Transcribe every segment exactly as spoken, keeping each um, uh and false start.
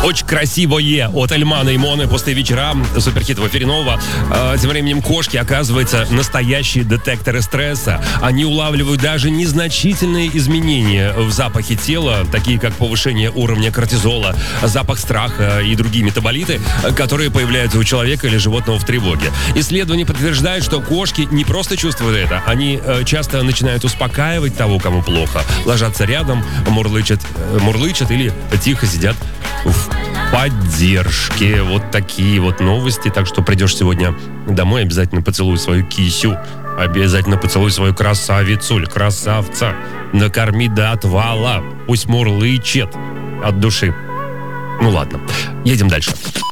Очень красивое от Эльмана и Моны «Пустые вечера», суперхит Ваферинова. А, тем временем кошки, оказывается, настоящие детекторы стресса. Они улавливают даже незначительные изменения в запахе тела, такие как повышение уровня кортизола, запах страха и другие метаболиты, которые появляются у человека или животного в тревоге. Исследования подтверждают, что кошки не просто чувствуют это, они э, часто начинают успокаивать того, кому плохо, ложатся рядом, мурлычат, э, мурлычат или тихо сидят в поддержке. Вот такие вот новости. Так что придешь сегодня домой, обязательно поцелуй свою кисю, обязательно поцелуй свою красавицу или красавца, накорми до отвала, пусть мурлычет от души. Ну ладно, едем дальше.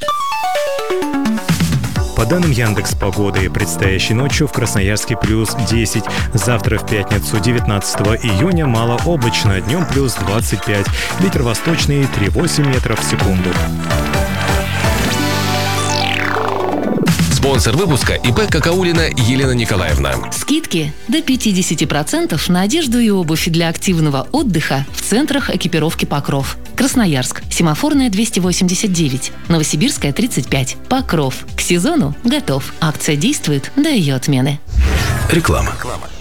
По данным Яндекс.Погоды, предстоящей ночью в Красноярске плюс десять. Завтра в пятницу, девятнадцатого июня, малооблачно, днем плюс двадцать пять. Ветер восточный три целых восемь десятых метров в секунду. Спонсор выпуска ИП Какаулина Елена Николаевна. Скидки до пятьдесят процентов на одежду и обувь для активного отдыха в центрах экипировки «Покров». Красноярск. Семафорная двести восемьдесят девять. Новосибирская тридцать пять. Покров. К сезону готов. Акция действует до ее отмены. Реклама.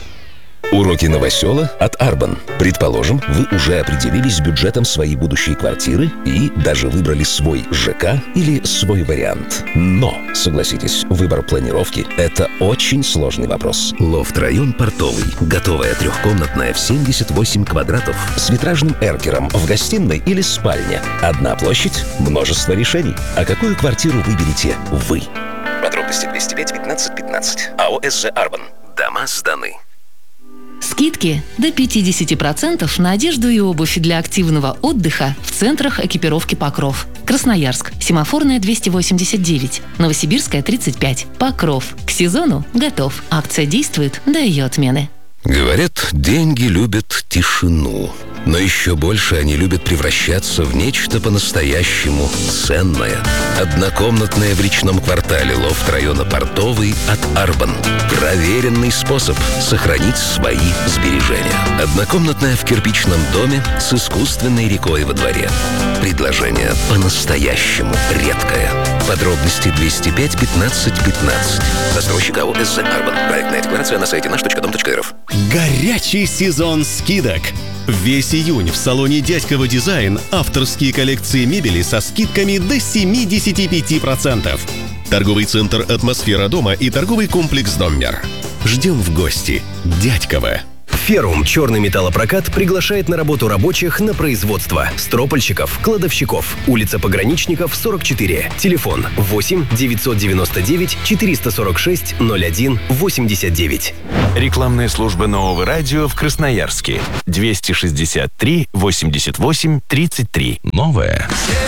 Уроки новосела от Арбан. Предположим, вы уже определились с бюджетом своей будущей квартиры и даже выбрали свой ЖК или свой вариант. Но, согласитесь, выбор планировки – это очень сложный вопрос. Лофт-район Портовый. Готовая трехкомнатная в семьдесят восемь квадратов с витражным эркером в гостиной или спальне. Одна площадь, множество решений. А какую квартиру выберете вы? Подробности двести пять пятнадцать пятнадцать. АО СЖ Арбан. Дома сданы. Скидки до пятьдесят процентов на одежду и обувь для активного отдыха в центрах экипировки «Покров». Красноярск. Семафорная двести восемьдесят девять. Новосибирская тридцать пять. Покров. К сезону готов. Акция действует до ее отмены. Говорят, деньги любят тишину. Но еще больше они любят превращаться в нечто по-настоящему ценное. Однокомнатная в речном квартале лофт района Портовый от Арбан. Проверенный способ сохранить свои сбережения. Однокомнатная в кирпичном доме с искусственной рекой во дворе. Предложение по-настоящему редкое. Подробности двести пять пятнадцать пятнадцать. Застройщик АО СЖ Арбан. Проектная декларация на сайте наш точка дом точка эр эф. Горячий сезон скидок. Весь июнь в салоне «Дядьково Дизайн» авторские коллекции мебели со скидками до семьдесят пять процентов. Торговый центр «Атмосфера дома» и торговый комплекс «Доммер». Ждем в гости. Дядьково. Феррум черный металлопрокат приглашает на работу рабочих на производство. Стропольщиков, кладовщиков. Улица Пограничников, сорок четыре. Телефон восемь девятьсот девяносто девять четыреста сорок шесть ноль один восемьдесят девять. Рекламная служба Нового радио в Красноярске. двести шестьдесят три восемьдесят восемь тридцать три. Новое.